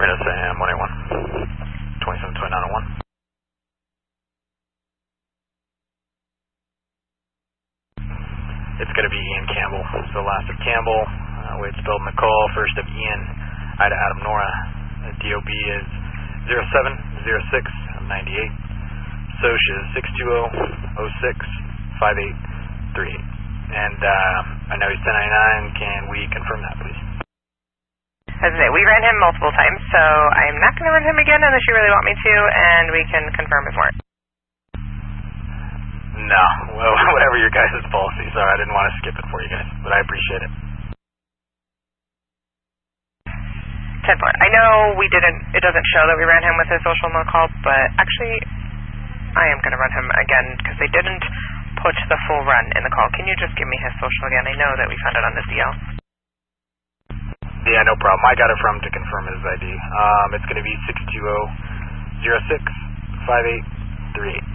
Reno Sam 181, 272901. It's going to be Ian Campbell. So last of Campbell, way it's spelled McCall, first of Ian, Ida Adam Nora. DOB is 070698. SOCH is 620-06-5838. And I know he's 1099. Can we confirm that, please? As I say, we ran him multiple times, so I'm not going to run him again unless you really want me to, and we can confirm his warrant. No, well, whatever your guys' policy. Sorry, I didn't want to skip it for you guys, but I appreciate it. 10-4. I know it doesn't show that we ran him with his social no call, but actually, I am going to run him again because they didn't put the full run in the call. Can you just give me his social again? I know that we found it on the DL. Yeah, no problem. I got it from to confirm his ID. It's going to be 620-06-5838.